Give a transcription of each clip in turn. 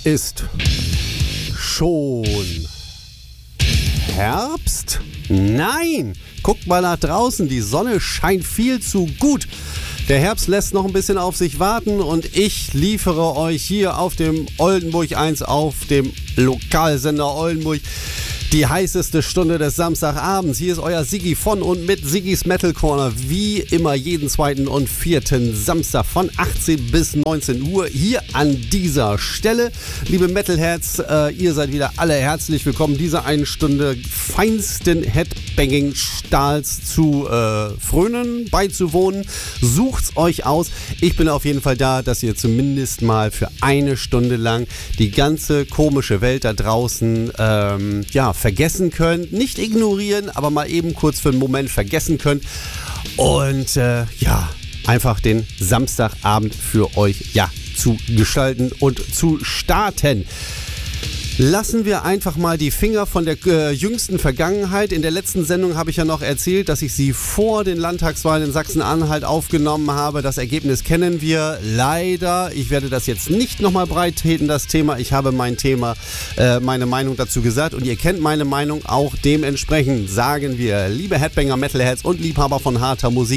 ist schon Herbst? Nein! Guckt mal nach draußen, die Sonne scheint viel zu gut. Der Herbst lässt noch ein bisschen auf sich warten und ich liefere euch hier auf dem Oldenburg 1, auf dem Lokalsender Oldenburg, die heißeste Stunde des Samstagabends. Hier ist euer Siggi von und mit Siggis Metal Corner. Wie immer jeden zweiten und vierten Samstag von 18 bis 19 Uhr hier an dieser Stelle. Liebe Metalheads, ihr seid wieder alle herzlich willkommen, diese eine Stunde feinsten Headbanging-Stahls zu frönen, beizuwohnen. Sucht's euch aus. Ich bin auf jeden Fall da, dass ihr zumindest mal für eine Stunde lang die ganze komische Welt da draußen vergessen könnt, nicht ignorieren, aber mal eben kurz für einen Moment vergessen könnt und einfach den Samstagabend für euch zu gestalten und zu starten. Lassen wir einfach mal die Finger von der jüngsten Vergangenheit. In der letzten Sendung habe ich ja noch erzählt, dass ich sie vor den Landtagswahlen in Sachsen-Anhalt aufgenommen habe. Das Ergebnis kennen wir leider. Ich werde das jetzt nicht nochmal breit treten, das Thema. Ich habe meine Meinung dazu gesagt und ihr kennt meine Meinung auch. Dementsprechend sagen wir, liebe Headbanger, Metalheads und Liebhaber von harter Musik,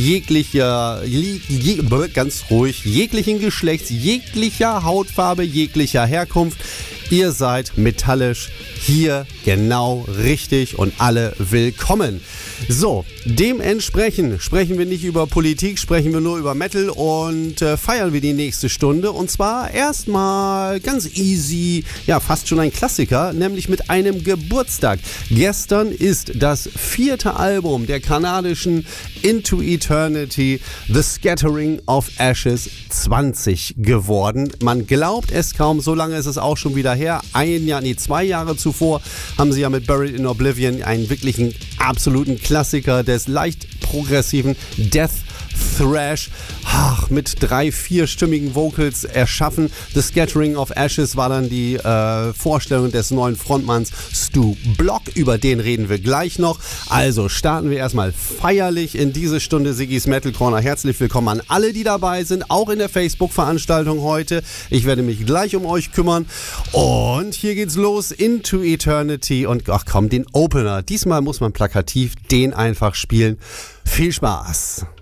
ganz ruhig, jeglichen Geschlechts, jeglicher Hautfarbe, jeglicher Herkunft, ihr seid metallisch hier genau richtig und alle willkommen. So, dementsprechend sprechen wir nicht über Politik, sprechen wir nur über Metal und feiern wir die nächste Stunde. Und zwar erstmal ganz easy, fast schon ein Klassiker, nämlich mit einem Geburtstag. Gestern ist das 4. Album der kanadischen Into Eternity, The Scattering of Ashes 20 geworden. Man glaubt es kaum, so lange ist es auch schon wieder her. 2 Jahre zuvor haben sie ja mit Buried in Oblivion einen wirklichen absoluten Klassiker des leicht progressiven Death Thrash mit 3-4-stimmigen Vocals erschaffen. The Scattering of Ashes war dann die Vorstellung des neuen Frontmanns Stu Block. Über den reden wir gleich noch. Also starten wir erstmal feierlich in diese Stunde Siggis Metal Corner. Herzlich willkommen an alle, die dabei sind, auch in der Facebook-Veranstaltung heute. Ich werde mich gleich um euch kümmern. Und hier geht's los, Into Eternity. Und den Opener. Diesmal muss man plakativ den einfach spielen. Viel Spaß!